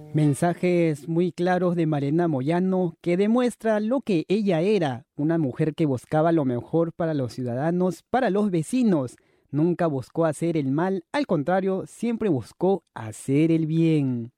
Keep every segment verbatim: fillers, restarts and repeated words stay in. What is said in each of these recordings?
Mensajes muy claros de Malena Moyano que demuestra lo que ella era, una mujer que buscaba lo mejor para los ciudadanos, para los vecinos. Nunca buscó hacer el mal, al contrario, siempre buscó hacer el bien.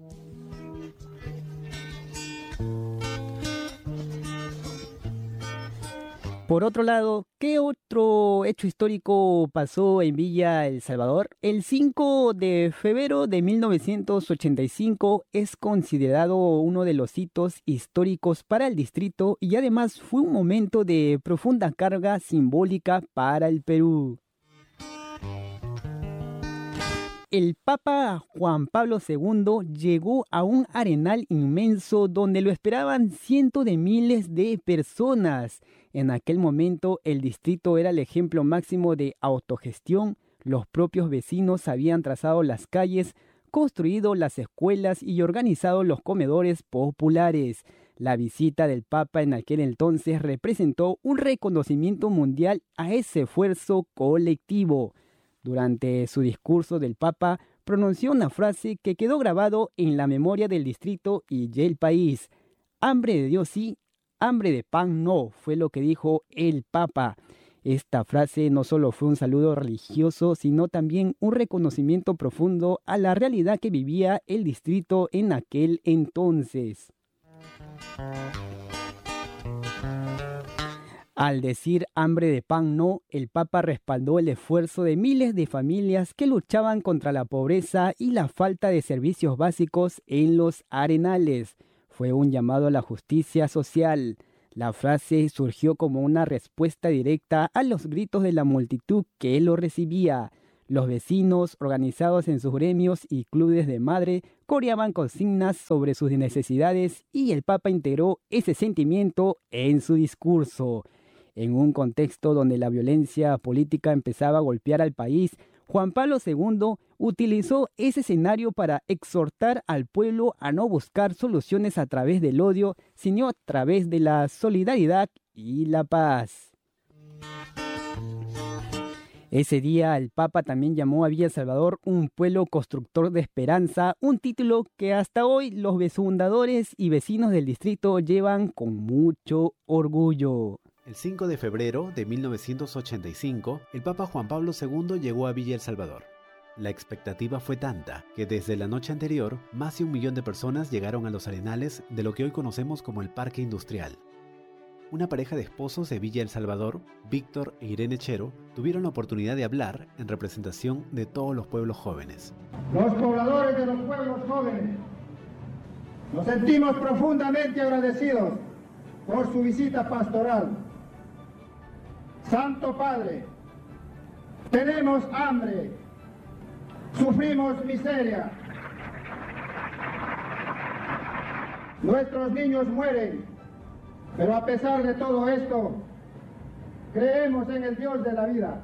Por otro lado, ¿qué otro hecho histórico pasó en Villa El Salvador? El cinco de febrero de mil novecientos ochenta y cinco es considerado uno de los hitos históricos para el distrito y además fue un momento de profunda carga simbólica para el Perú. El Papa Juan Pablo segundo llegó a un arenal inmenso donde lo esperaban cientos de miles de personas. En aquel momento el distrito era el ejemplo máximo de autogestión. Los propios vecinos habían trazado las calles, construido las escuelas y organizado los comedores populares. La visita del Papa en aquel entonces representó un reconocimiento mundial a ese esfuerzo colectivo. Durante su discurso del Papa pronunció una frase que quedó grabado en la memoria del distrito y del país. Hambre de Dios sí, hambre de pan no, fue lo que dijo el Papa. Esta frase no solo fue un saludo religioso, sino también un reconocimiento profundo a la realidad que vivía el distrito en aquel entonces. Al decir hambre de pan no, el Papa respaldó el esfuerzo de miles de familias que luchaban contra la pobreza y la falta de servicios básicos en los arenales. Fue un llamado a la justicia social. La frase surgió como una respuesta directa a los gritos de la multitud que lo recibía. Los vecinos, organizados en sus gremios y clubes de madre, coreaban consignas sobre sus necesidades y el Papa integró ese sentimiento en su discurso. En un contexto donde la violencia política empezaba a golpear al país, Juan Pablo segundo utilizó ese escenario para exhortar al pueblo a no buscar soluciones a través del odio, sino a través de la solidaridad y la paz. Ese día el Papa también llamó a Villa El Salvador un pueblo constructor de esperanza, un título que hasta hoy los fundadores y vecinos del distrito llevan con mucho orgullo. El cinco de febrero de mil novecientos ochenta y cinco, el Papa Juan Pablo segundo llegó a Villa El Salvador. La expectativa fue tanta que desde la noche anterior, más de un millón de personas llegaron a los arenales de lo que hoy conocemos como el Parque Industrial. Una pareja de esposos de Villa El Salvador, Víctor e Irene Chero, tuvieron la oportunidad de hablar en representación de todos los pueblos jóvenes. Los pobladores de los pueblos jóvenes nos sentimos profundamente agradecidos por su visita pastoral. Santo Padre, tenemos hambre, sufrimos miseria, nuestros niños mueren, pero a pesar de todo esto, creemos en el Dios de la vida.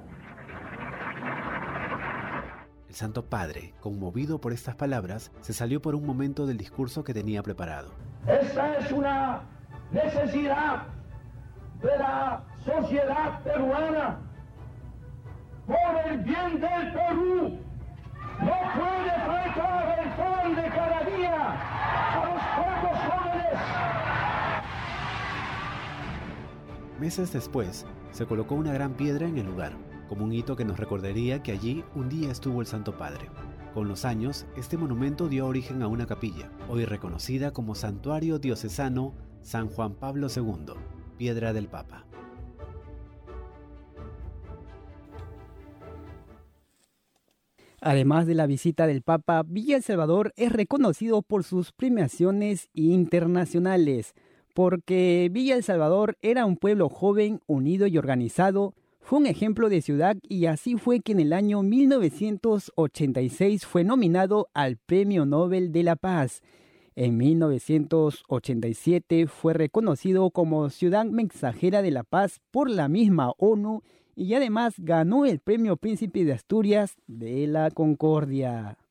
El Santo Padre, conmovido por estas palabras, se salió por un momento del discurso que tenía preparado. Esta es una necesidad de la sociedad peruana, por el bien del Perú. No puede faltar el pan de cada día a los pueblos jóvenes. Meses después, se colocó una gran piedra en el lugar, como un hito que nos recordaría que allí un día estuvo el Santo Padre. Con los años, este monumento dio origen a una capilla, hoy reconocida como Santuario Diocesano San Juan Pablo segundo, Piedra del Papa. Además de la visita del Papa, Villa El Salvador es reconocido por sus premiaciones internacionales, porque Villa El Salvador era un pueblo joven, unido y organizado, fue un ejemplo de ciudad y así fue que en el año mil novecientos ochenta y seis fue nominado al Premio Nobel de la Paz. En mil novecientos ochenta y siete fue reconocido como Ciudad Mensajera de la Paz por la misma ONU y además ganó el Premio Príncipe de Asturias de la Concordia.